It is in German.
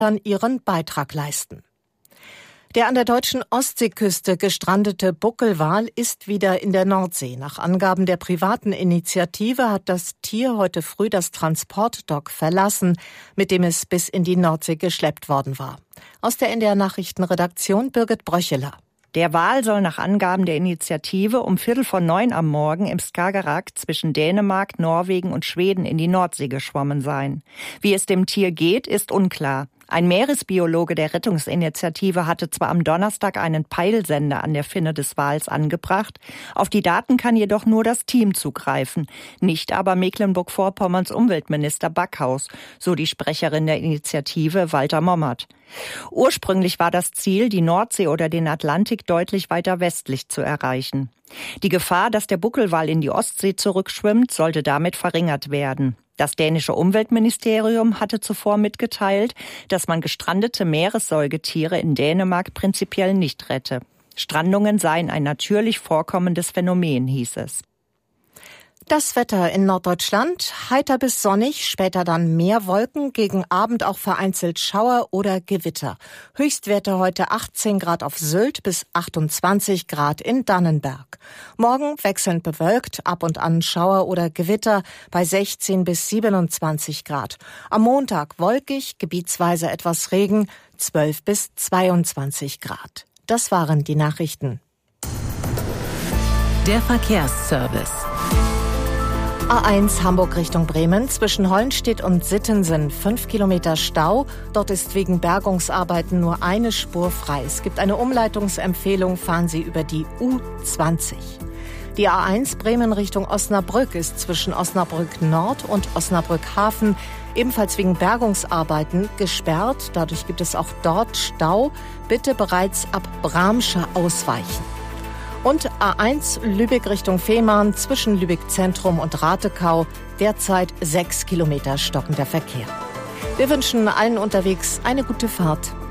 ihren Beitrag leisten. Der an der deutschen Ostseeküste gestrandete Buckelwal ist wieder in der Nordsee. Nach Angaben der privaten Initiative hat das Tier heute früh das Transportdock verlassen, mit dem es bis in die Nordsee geschleppt worden war. Aus der NDR Nachrichtenredaktion Birgit Bröcheler. Der Wal soll nach Angaben der Initiative um 8:45 am Morgen im Skagerrak zwischen Dänemark, Norwegen und Schweden in die Nordsee geschwommen sein. Wie es dem Tier geht, ist unklar. Ein Meeresbiologe der Rettungsinitiative hatte zwar am Donnerstag einen Peilsender an der Finne des Wals angebracht, auf die Daten kann jedoch nur das Team zugreifen, nicht aber Mecklenburg-Vorpommerns Umweltminister Backhaus, so die Sprecherin der Initiative Walter Mommert. Ursprünglich war das Ziel, die Nordsee oder den Atlantik deutlich weiter westlich zu erreichen. Die Gefahr, dass der Buckelwal in die Ostsee zurückschwimmt, sollte damit verringert werden. Das dänische Umweltministerium hatte zuvor mitgeteilt, dass man gestrandete Meeressäugetiere in Dänemark prinzipiell nicht rette. Strandungen seien ein natürlich vorkommendes Phänomen, hieß es. Das Wetter in Norddeutschland: heiter bis sonnig, später dann mehr Wolken, gegen Abend auch vereinzelt Schauer oder Gewitter. Höchstwerte heute 18 Grad auf Sylt bis 28 Grad in Dannenberg. Morgen wechselnd bewölkt, ab und an Schauer oder Gewitter bei 16 bis 27 Grad. Am Montag wolkig, gebietsweise etwas Regen, 12 bis 22 Grad. Das waren die Nachrichten. Der Verkehrsservice. A1 Hamburg Richtung Bremen. Zwischen Hollenstedt und Sittensen 5 Kilometer Stau. Dort ist wegen Bergungsarbeiten nur eine Spur frei. Es gibt eine Umleitungsempfehlung. Fahren Sie über die U20. Die A1 Bremen Richtung Osnabrück ist zwischen Osnabrück Nord und Osnabrück Hafen ebenfalls wegen Bergungsarbeiten gesperrt. Dadurch gibt es auch dort Stau. Bitte bereits ab Bramsche ausweichen. Und A1 Lübeck Richtung Fehmarn zwischen Lübeck Zentrum und Ratekau derzeit 6 Kilometer stockender Verkehr. Wir wünschen allen unterwegs eine gute Fahrt.